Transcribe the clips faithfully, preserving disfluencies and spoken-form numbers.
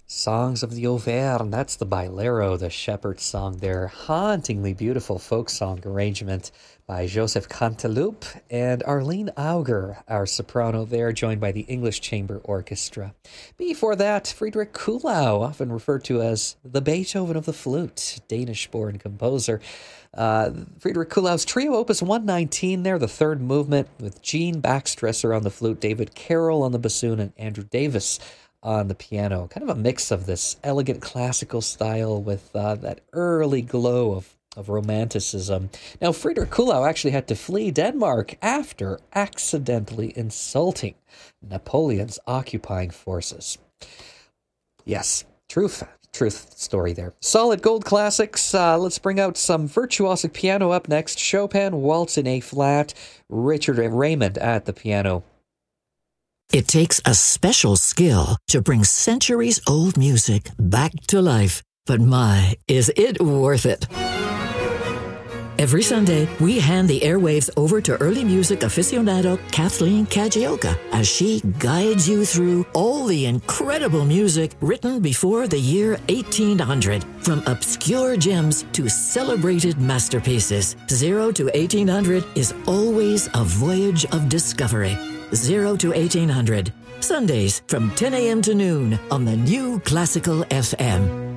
Songs of the Auvergne, that's the Bailero, the shepherd song there. Hauntingly beautiful folk song arrangement by Joseph Canteloup and Arlene Auger, our soprano there, joined by the English Chamber Orchestra. Before that, Friedrich Kuhlau, often referred to as the Beethoven of the flute, Danish-born composer. Uh, Friedrich Kuhlau's Trio Opus one nineteen there, the third movement, with Gene Baxtresser on the flute, David Carroll on the bassoon, and Andrew Davis on the piano. Kind of a mix of this elegant classical style with uh, that early glow of, of romanticism. Now, Friedrich Kuhlau actually had to flee Denmark after accidentally insulting Napoleon's occupying forces. Yes, truth, truth story there. Solid gold classics. Uh, let's bring out some virtuosic piano up next. Chopin, Waltz in A-flat, Richard Raymond at the piano. It takes a special skill to bring centuries-old music back to life. But my, is it worth it? Every Sunday, we hand the airwaves over to early music aficionado Kathleen Kagioka as she guides you through all the incredible music written before the year eighteen hundred. From obscure gems to celebrated masterpieces, Zero to eighteen hundred is always a voyage of discovery. Zero to eighteen hundred. Sundays from ten a.m. to noon on the new Classical F M.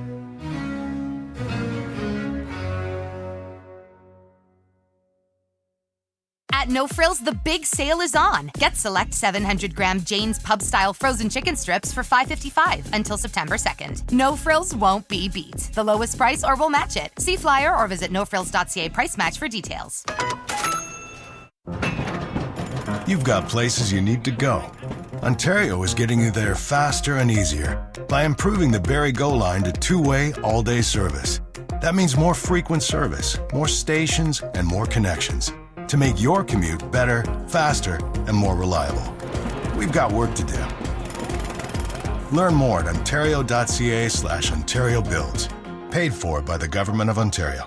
At No Frills, the big sale is on. Get select seven hundred gram Jane's Pub-style frozen chicken strips for five dollars and fifty-five cents until September second. No Frills won't be beat. The lowest price or we'll match it. See flyer or visit no frills dot c a price match for details. You've got places you need to go. Ontario is getting you there faster and easier by improving the Barrie Go line to two-way, all-day service. That means more frequent service, more stations, and more connections to make your commute better, faster, and more reliable. We've got work to do. Learn more at ontario dot c a slash Ontario Builds. Paid for by the Government of Ontario.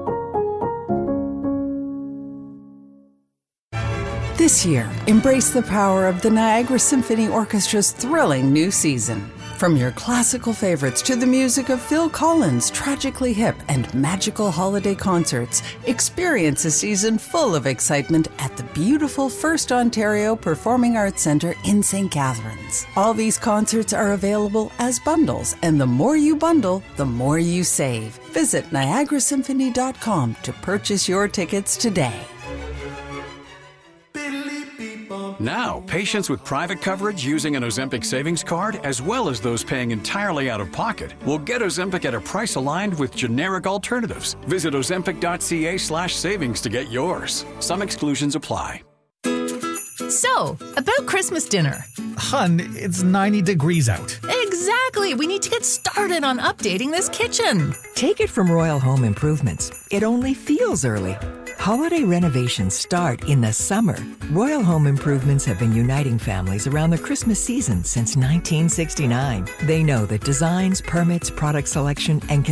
This year, embrace the power of the Niagara Symphony Orchestra's thrilling new season. From your classical favorites to the music of Phil Collins' tragically hip and magical holiday concerts, experience a season full of excitement at the beautiful First Ontario Performing Arts Centre in Saint Catharines. All these concerts are available as bundles, and the more you bundle, the more you save. Visit niagara symphony dot com to purchase your tickets today. Now, patients with private coverage using an Ozempic savings card, as well as those paying entirely out of pocket, will get Ozempic at a price aligned with generic alternatives. Visit ozempic dot c a slash savings to get yours. Some exclusions apply. So, about Christmas dinner. Hun, it's ninety degrees out. Exactly. We need to get started on updating this kitchen. Take it from Royal Home Improvements. It only feels early. Holiday renovations start in the summer. Royal Home Improvements have been uniting families around the Christmas season since nineteen sixty-nine. They know that designs, permits, product selection, and